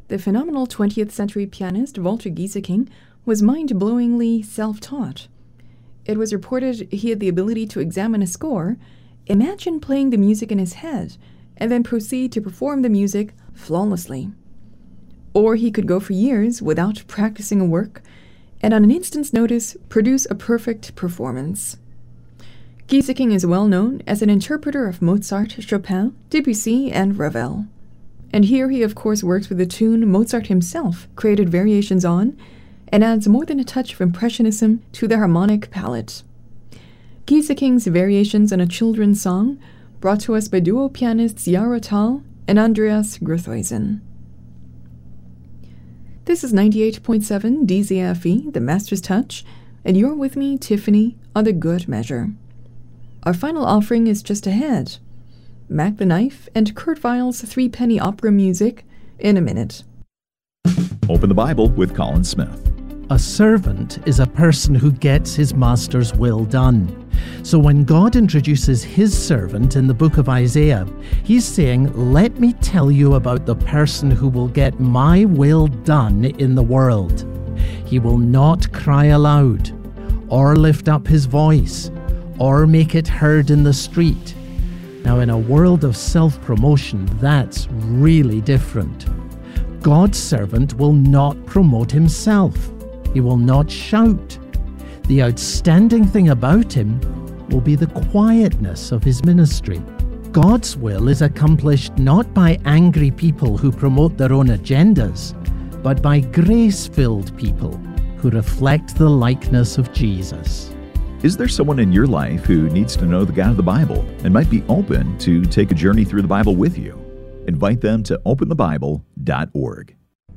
The phenomenal 20th century pianist Walter Gieseking was mind-blowingly self-taught. It was reported he had the ability to examine a score, imagine playing the music in his head, and then proceed to perform the music flawlessly. Or he could go for years without practicing a work, and on an instant's notice produce a perfect performance. Gieseking is well known as an interpreter of Mozart, Chopin, Debussy, and Ravel. And here he of course works with a tune Mozart himself created variations on, and adds more than a touch of impressionism to the harmonic palette. Gieseking's variations on a children's song, brought to us by duo pianists Jaro Tal and Andreas Grothuizen. This is 98.7 DZFE, The Master's Touch, and you're with me, Tiffany, on The Good Measure. Our final offering is just ahead. Mac the Knife and Kurt Weill's Threepenny Opera music in a minute. Open the Bible with Colin Smith. A servant is a person who gets his master's will done. So when God introduces his servant in the book of Isaiah, he's saying, let me tell you about the person who will get my will done in the world. He will not cry aloud, or lift up his voice, or make it heard in the street. Now, in a world of self-promotion, that's really different. God's servant will not promote himself. He will not shout. The outstanding thing about him will be the quietness of his ministry. God's will is accomplished not by angry people who promote their own agendas, but by grace-filled people who reflect the likeness of Jesus. Is there someone in your life who needs to know the God of the Bible and might be open to take a journey through the Bible with you? Invite them to openthebible.org.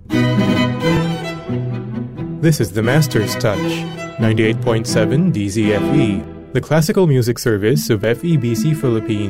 This is The Master's Touch, 98.7 DZFE, the classical music service of FEBC Philippines.